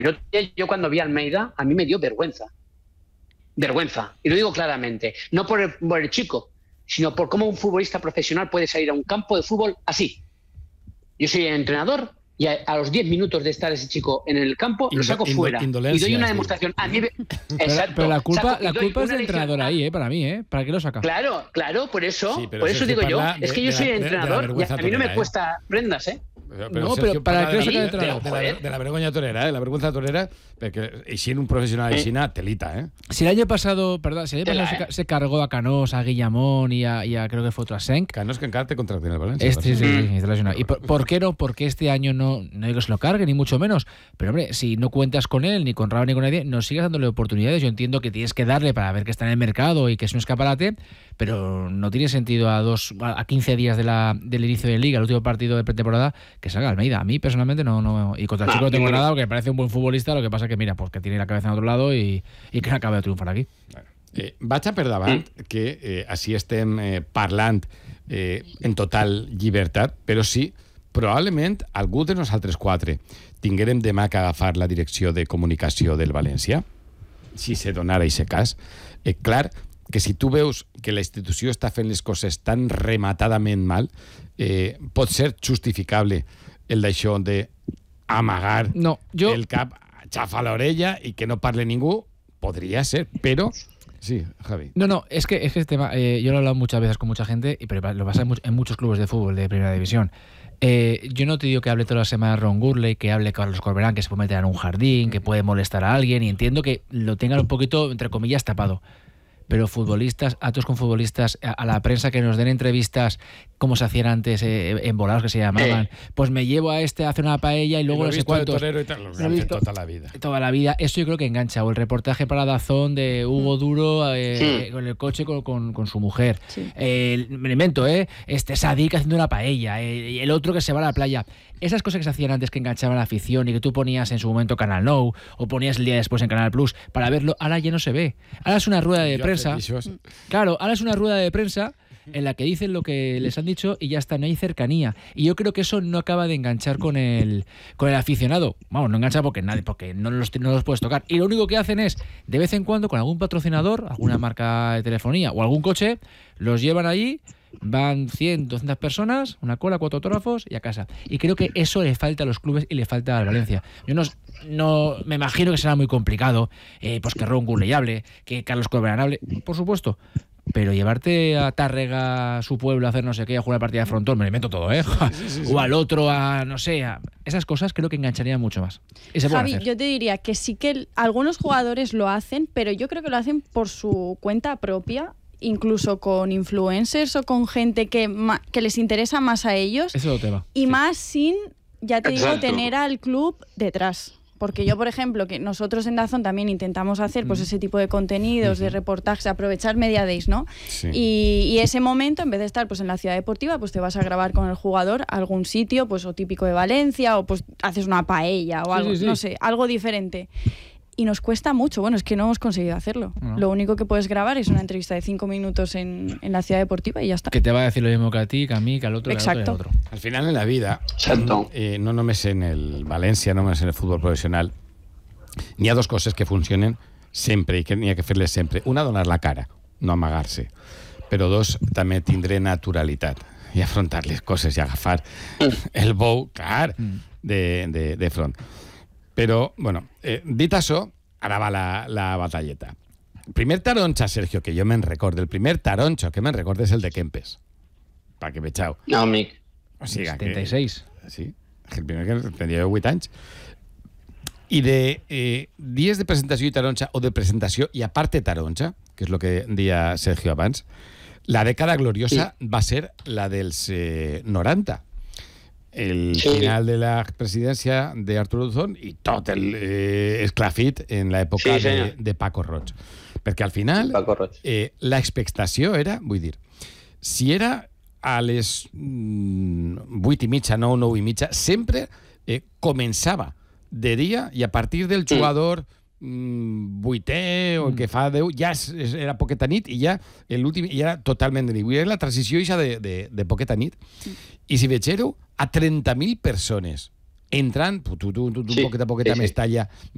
Yo cuando vi a Almeida, a mí me dio vergüenza. Vergüenza. Y lo digo claramente. No por el chico, sino por cómo un futbolista profesional puede salir a un campo de fútbol así. Yo soy el entrenador y a los 10 minutos de estar ese chico en el campo, lo saco fuera. Y doy una demostración. A mí, exacto. Pero la culpa es del entrenador ahí, para mí, ¿para qué lo saca? Claro, por eso digo yo. Es que yo soy el entrenador y a mí no me cuesta prendas, ¿eh? Pero para qué lo saca el entrenador. De la vergüenza torera, la vergüenza torera, y sin un profesional China, telita, Si el año pasado, se cargó a Canós, a Guillamón y a creo que fue otro a Senk. Canós que encarte contra el Valencia. Sí, está lesionado. ¿Y por qué no? Porque este año no digo que se lo cargue, ni mucho menos. Pero hombre, si no cuentas con él, ni con Raúl, ni con nadie, no sigas dándole oportunidades. Yo entiendo que tienes que darle para ver que está en el mercado y que es un escaparate, pero no tiene sentido a 15 días del inicio de Liga, el último partido de pretemporada, que salga Almeida. A mí personalmente no. Y contra el chico no tengo nada, porque me parece un buen futbolista. Lo que pasa que mira, pues que tiene la cabeza en otro lado y que no acaba de triunfar aquí. Bueno, vaig a per davant que així estem parlant en total llibertat, però sí, probablement algú de nosaltres quatre tinguérem demà que agafar la direcció de comunicació del València, si se donara aquest cas. Clar que si tu veus que la institució està fent les coses tan rematadament mal, pot ser justificable el d'això d'amagar el cap, xafar l'orella i que no parle ningú, podria ser, però... Sí, Javi. No, es que este tema, yo lo he hablado muchas veces con mucha gente, pero lo pasa en muchos clubes de fútbol de primera división. Yo no te digo que hable toda la semana Ron Gurley, que hable Carlos Corberán, que se puede meter en un jardín, que puede molestar a alguien, y entiendo que lo tengan un poquito, entre comillas, tapado. Pero futbolistas, actos con futbolistas, a la prensa que nos den entrevistas como se hacían antes, embolados que se llamaban, pues me llevo a este a hacer una paella y luego no sé cuántos. Lo he visto toda la vida. Toda la vida. Eso yo creo que engancha. O el reportaje para Dazón de Hugo Duro con el coche con su mujer. Sí. Me invento, Sadik haciendo una paella, el otro que se va a la playa. Esas cosas que se hacían antes que enganchaban a la afición y que tú ponías en su momento Canal Nou o ponías el día después en Canal Plus para verlo, ahora ya no se ve. Ahora es una rueda de prensa. Claro, ahora es una rueda de prensa en la que dicen lo que les han dicho y ya está, no hay cercanía. Y yo creo que eso no acaba de enganchar con el aficionado. Vamos, no engancha porque no los puedes tocar. Y lo único que hacen es, de vez en cuando, con algún patrocinador, alguna marca de telefonía o algún coche, los llevan allí. Van 100, 200 personas, una cola, 4 autógrafos y a casa. Y creo que eso le falta a los clubes y le falta al Valencia. Yo no me imagino que será muy complicado, pues que Ron Gurley hable, que Carlos Corberán hable, por supuesto. Pero llevarte a Tárrega, a su pueblo, a hacer no sé qué, a jugar una partida de frontón, me lo invento todo, Sí. O al otro, no sé, esas cosas creo que engancharían mucho más. Javi, yo te diría que sí que algunos jugadores lo hacen, pero yo creo que lo hacen por su cuenta propia, incluso con influencers o con gente que les interesa más a ellos. Eso te va. Y más sin, ya te digo, tener al club detrás. Porque yo, por ejemplo, que nosotros en Dazón también intentamos hacer pues ese tipo de contenidos, de reportajes, aprovechar Media Days, ¿no? Sí. Y ese momento, en vez de estar pues en la ciudad deportiva, pues te vas a grabar con el jugador a algún sitio, pues o típico de Valencia, o pues haces una paella o algo, no sé, algo diferente. Y nos cuesta mucho, es que no hemos conseguido hacerlo. No. Lo único que puedes grabar es una entrevista de 5 minutos en la ciudad deportiva y ya está. Que te va a decir lo mismo que a ti, que a mí, que al otro, Exacto. Que al otro. Al final en la vida, no només en el València, no només en el futbol professional, n'hi ha dos coses que funcionen sempre i que n'hi ha que fer-les sempre. Una, donar la cara, no amagar-se. Però dos, també tindre naturalitat i afrontar les coses i agafar el bou, clar, de front. Però, dit això, ara va la batalleta. El primer taronja, Sergio, que jo me'n recordo, el primer taronja que me'n recordo és el de Kempes. Pa que vegeu. No, amic. O sigui, 76. Sí, el primer que tenia 8 anys. I de dies de presentació i taronja, o de presentació i a part de taronja, que és el que deia Sergio abans, la dècada gloriosa va ser la dels 90. El final de la presidència d'Arturo Duzón i tot l'esclafit en l'època de Paco Roig. Perquè al final l'expectació era, vull dir, si era a les 8:30, 9:30, sempre començava de dia i a partir del jugador 8è o el que fa 10 ja era poqueta nit i ja l'últim ja era totalment de nit. Vull dir, la transició de poqueta nit. I si vegeu a 30.000 persones entrant, poqueta més talla,